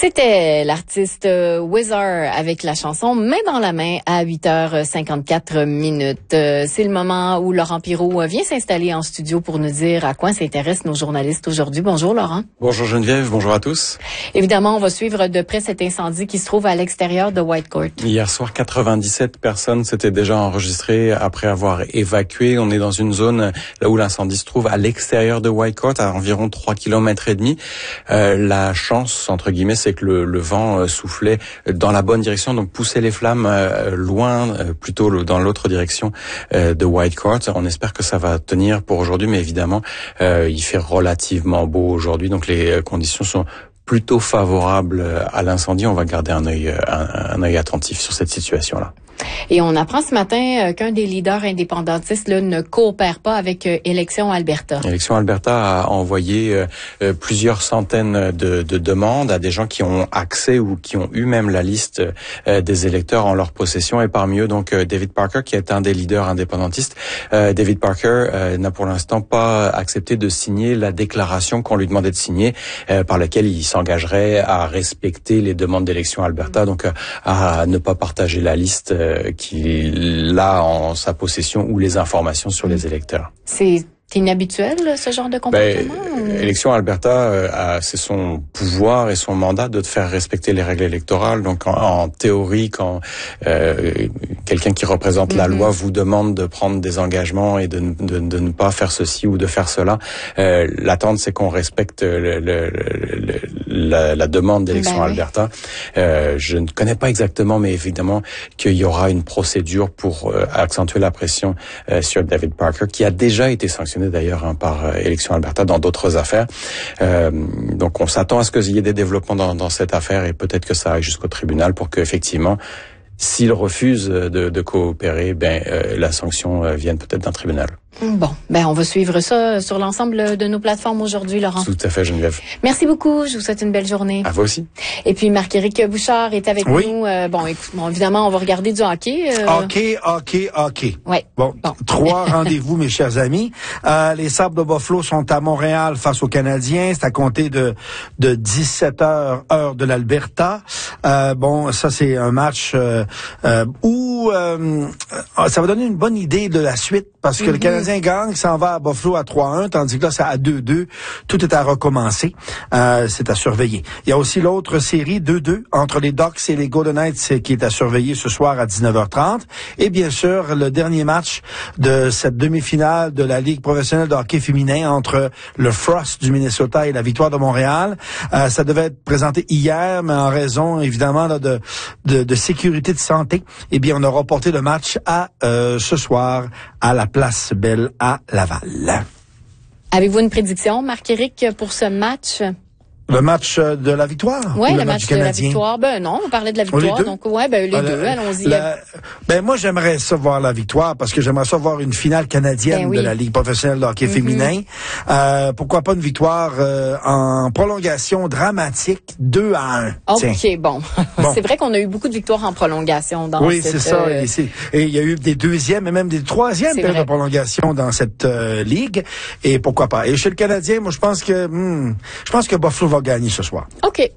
C'était l'artiste Wizard avec la chanson Main dans la main à 8h54 minutes. C'est le moment où Laurent Pirot vient s'installer en studio pour nous dire à quoi s'intéressent nos journalistes aujourd'hui. Bonjour Laurent. Bonjour Geneviève, bonjour à tous. Évidemment, on va suivre de près cet incendie qui se trouve à l'extérieur de Whitecourt. Hier soir, 97 personnes s'étaient déjà enregistrées après avoir évacué. On est dans une zone là où l'incendie se trouve à l'extérieur de Whitecourt, à environ 3,5 km. La chance, entre guillemets, c'est que le vent soufflait dans la bonne direction, donc poussait les flammes loin, plutôt dans l'autre direction de Whitecourt. On espère que ça va tenir pour aujourd'hui, mais évidemment, il fait relativement beau aujourd'hui, donc les conditions sont plutôt favorables à l'incendie. On va garder un œil attentif sur cette situation-là. Et on apprend ce matin qu'un des leaders indépendantistes ne coopère pas avec Élections Alberta. Élections Alberta a envoyé plusieurs centaines de demandes à des gens qui ont accès ou qui ont eu même la liste des électeurs en leur possession. Et parmi eux, donc, David Parker, qui est un des leaders indépendantistes. David Parker n'a pour l'instant pas accepté de signer la déclaration qu'on lui demandait de signer, par laquelle il s'engagerait à respecter les demandes d'Élections Alberta, donc à ne pas partager la liste qu'il a en sa possession ou les informations sur les électeurs. C'est inhabituel, ce genre de comportement? Élections Alberta, c'est son pouvoir et son mandat de faire respecter les règles électorales. Donc, en théorie, quand quelqu'un qui représente la loi vous demande de prendre des engagements et de ne pas faire ceci ou de faire cela, l'attente, c'est qu'on respecte la demande d'Élections Alberta. Je ne connais pas exactement, mais évidemment qu'il y aura une procédure pour accentuer la pression sur David Parker, qui a déjà été sanctionné d'ailleurs par Élections Alberta dans d'autres affaires. Donc on s'attend à ce qu'il y ait des développements dans cette affaire et peut-être que ça aille jusqu'au tribunal pour qu'effectivement, s'il refuse de coopérer, la sanction vienne peut-être d'un tribunal. Bon, on va suivre ça sur l'ensemble de nos plateformes aujourd'hui, Laurent. Tout à fait, Geneviève. Merci beaucoup. Je vous souhaite une belle journée. À vous aussi. Et puis, Marc-Éric Bouchard est avec nous. Évidemment, on va regarder du hockey. Hockey. Ouais. Bon. 3 rendez-vous, mes chers amis. Les Sabres de Buffalo sont à Montréal face aux Canadiens. C'est à compter de 17h, heure de l'Alberta. Ça, c'est un match où ça va donner une bonne idée de la suite parce que le Canadien gagne, s'en va à Buffalo à 3-1, tandis que là, c'est à 2-2. Tout est à recommencer. C'est à surveiller. Il y a aussi l'autre série, 2-2, entre les Ducks et les Golden Knights, qui est à surveiller ce soir à 19h30. Et bien sûr, le dernier match de cette demi-finale de la Ligue professionnelle de hockey féminin entre le Frost du Minnesota et la Victoire de Montréal. Ça devait être présenté hier, mais en raison, évidemment, là, de sécurité de santé, eh bien, on a reporté le match à ce soir à la Place Belle à Laval. Avez-vous une prédiction, Marc-Éric, pour ce match? Le match de la victoire? Oui, le match de la victoire. Non, on parlait de la victoire. Les deux, allons-y. Moi, j'aimerais ça voir la victoire parce que j'aimerais ça voir une finale canadienne de la Ligue professionnelle de hockey féminin. Pourquoi pas une victoire en prolongation dramatique 2-1. OK, bon. C'est vrai qu'on a eu beaucoup de victoires en prolongation dans cette... c'est ça. Et il y a eu des deuxièmes et même des troisièmes périodes de prolongation dans cette ligue. Et pourquoi pas. Et chez le Canadien, moi, je pense que Buffalo va gagner ce soir. OK.